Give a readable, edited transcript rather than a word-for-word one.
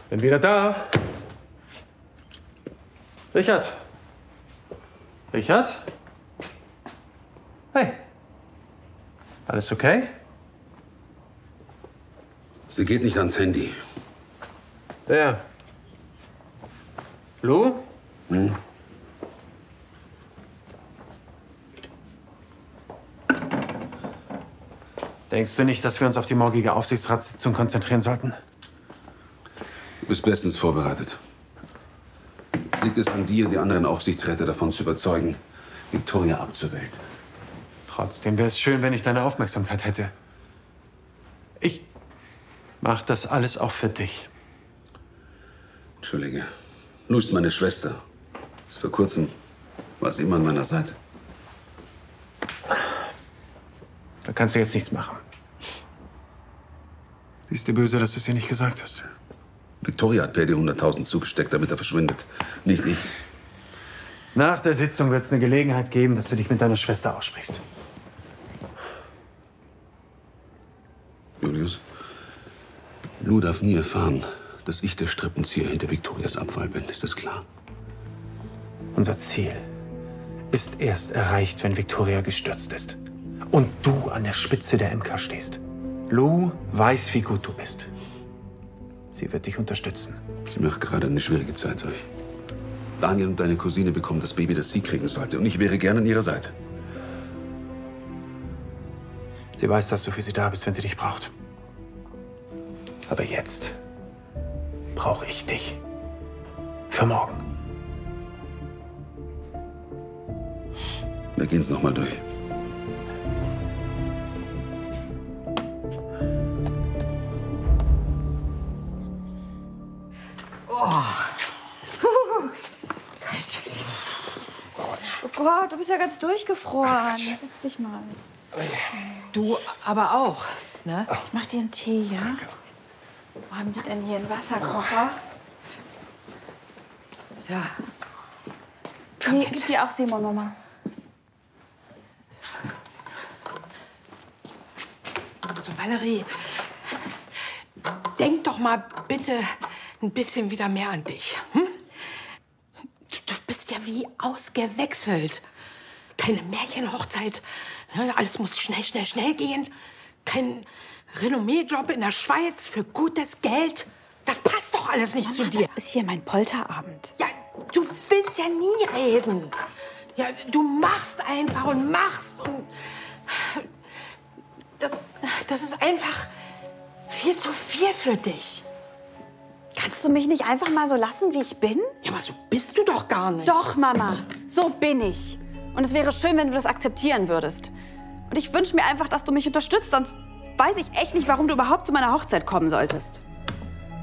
Bin wieder da. Richard. Richard? Hey. Alles okay? Sie geht nicht ans Handy. Wer? Lou? Hm? Denkst du nicht, dass wir uns auf die morgige Aufsichtsratssitzung konzentrieren sollten? Du bist bestens vorbereitet. Jetzt liegt es an dir, die anderen Aufsichtsräte davon zu überzeugen, Viktoria abzuwählen. Trotzdem wäre es schön, wenn ich deine Aufmerksamkeit hätte. Ich mach das alles auch für dich. Entschuldige. Lou ist meine Schwester. Bis vor kurzem war sie immer an meiner Seite. Da kannst du jetzt nichts machen. Siehst du böse, dass du es ihr nicht gesagt hast? Viktoria hat Paddy 100.000 zugesteckt, damit er verschwindet. Nicht ich. Nach der Sitzung wird es eine Gelegenheit geben, dass du dich mit deiner Schwester aussprichst. Julius, Lou darf nie erfahren, dass ich der Strippenzieher hinter Viktorias Abfall bin. Ist das klar? Unser Ziel ist erst erreicht, wenn Viktoria gestürzt ist. Und du an der Spitze der MK stehst. Lou weiß, wie gut du bist. Sie wird dich unterstützen. Sie macht gerade eine schwierige Zeit durch. Daniel und deine Cousine bekommen das Baby, das sie kriegen sollte. Und ich wäre gerne an ihrer Seite. Sie weiß, dass du für sie da bist, wenn sie dich braucht. Aber jetzt brauche ich dich. Für morgen. Wir gehen es noch mal durch. Oh Gott, du bist ja ganz durchgefroren. Setz dich mal. Du aber auch, ne? Ich mach dir einen Tee, ja? Wo haben die denn hier einen Wasserkocher? So. Nee, gib dir auch Simon, Mama. So, Valerie, denk doch mal bitte ein bisschen wieder mehr an dich. Hm? Du bist ja wie ausgewechselt. Keine Märchenhochzeit. Alles muss schnell, schnell, schnell gehen. Kein Renommee-Job in der Schweiz für gutes Geld. Das passt doch alles nicht zu dir. Das ist hier mein Polterabend. Ja, du willst ja nie reden. Ja, du machst einfach und machst und... Das ist einfach viel zu viel für dich. Kannst du mich nicht einfach mal so lassen, wie ich bin? Ja, aber so bist du doch gar nicht. Doch, Mama. So bin ich. Und es wäre schön, wenn du das akzeptieren würdest. Und ich wünsche mir einfach, dass du mich unterstützt. Sonst weiß ich echt nicht, warum du überhaupt zu meiner Hochzeit kommen solltest.